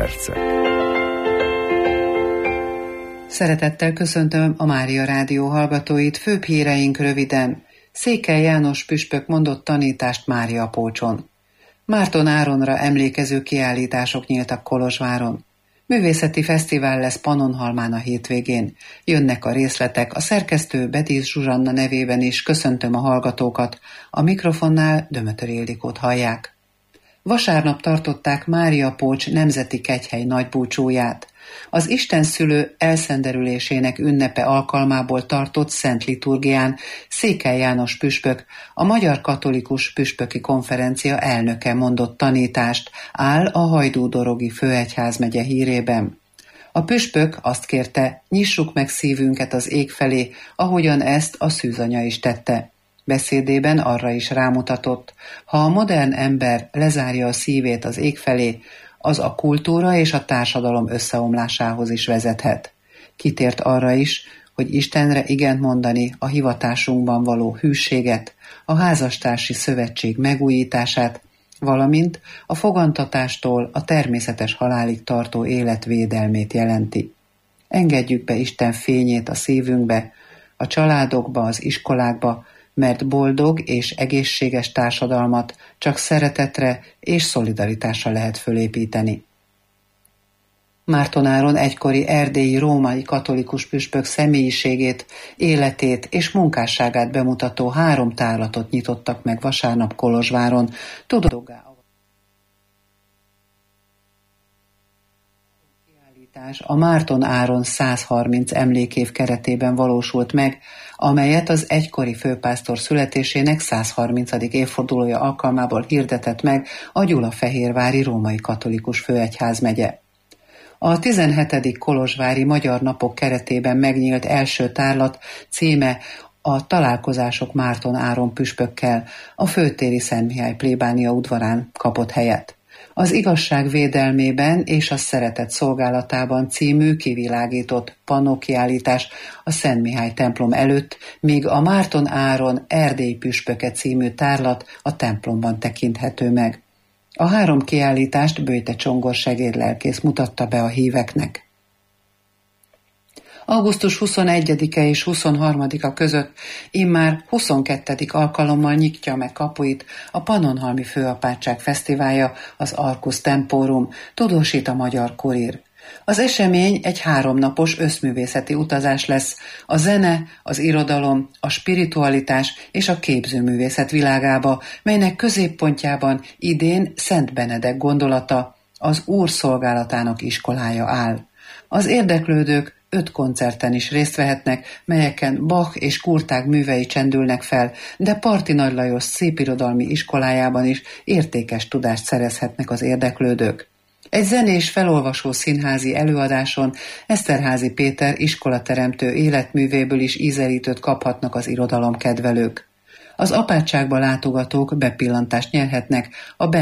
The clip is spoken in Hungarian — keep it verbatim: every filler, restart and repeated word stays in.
percek. Szeretettel köszöntöm a Mária Rádió hallgatóit, főbb híreink röviden. Székely János püspök mondott tanítást Máriapócson. Márton Áronra emlékező kiállítások nyíltak Kolozsváron. Művészeti fesztivál lesz Pannonhalmán a hétvégén. Jönnek a részletek, a szerkesztő Bedísz Zsuzsanna nevében is köszöntöm a hallgatókat. A mikrofonnál Dömötör Ildikót hallják. Vasárnap tartották Máriapócs nemzeti kegyhely nagybúcsúját. Az istenszülő elszenderülésének ünnepe alkalmából tartott szent liturgián Székely János püspök, a Magyar Katolikus Püspöki Konferencia elnöke mondott tanítást, áll a Hajdú-dorogi főegyházmegye hírében. A püspök azt kérte, nyissuk meg szívünket az ég felé, ahogyan ezt a szűzanya is tette. Beszédében arra is rámutatott, ha a modern ember lezárja a szívét az ég felé, az a kultúra és a társadalom összeomlásához is vezethet. Kitért arra is, hogy Istenre igent mondani a hivatásunkban való hűséget, a házastársi szövetség megújítását, valamint a fogantatástól a természetes halálig tartó élet védelmét jelenti. Engedjük be Isten fényét a szívünkbe, a családokba, az iskolákba, mert boldog és egészséges társadalmat csak szeretetre és szolidaritásra lehet fölépíteni. Márton Áron egykori erdélyi római katolikus püspök személyiségét, életét és munkásságát bemutató három tárlatot nyitottak meg vasárnap Kolozsváron. Tudogá a Márton Áron százharminc emlékév keretében valósult meg, amelyet az egykori főpásztor születésének százharmincadik évfordulója alkalmából hirdetett meg a Gyulafehérvári Római Katolikus Főegyházmegye. A tizenhetedik Kolozsvári Magyar Napok keretében megnyílt első tárlat címe a Találkozások Márton Áron püspökkel a főtéri Szent Mihály plébánia udvarán kapott helyet. Az igazság védelmében és a szeretet szolgálatában című kivilágított pannókiállítás a Szent Mihály templom előtt, míg a Márton Áron Erdély püspöke című tárlat a templomban tekinthető meg. A három kiállítást Böjte Csongor segédlelkész mutatta be a híveknek. augusztus huszonegyedike és huszonharmadika között immár huszonkettedik alkalommal nyitja meg kapuit a Pannonhalmi Főapátság Fesztiválja, az Arcus Temporum, tudósít a Magyar Kurír. Az esemény egy háromnapos összművészeti utazás lesz a zene, az irodalom, a spiritualitás és a képzőművészet világába, melynek középpontjában idén Szent Benedek gondolata, az Úr szolgálatának iskolája áll. Az érdeklődők öt koncerten is részt vehetnek, melyeken Bach és Kurtág művei csendülnek fel, de Parti Nagy Lajos szépirodalmi iskolájában is értékes tudást szerezhetnek az érdeklődők. Egy zenés felolvasó színházi előadáson Eszterházy Péter iskolateremtő életművéből is ízelítőt kaphatnak az irodalomkedvelők. Az apátságba látogatók bepillantást nyerhetnek a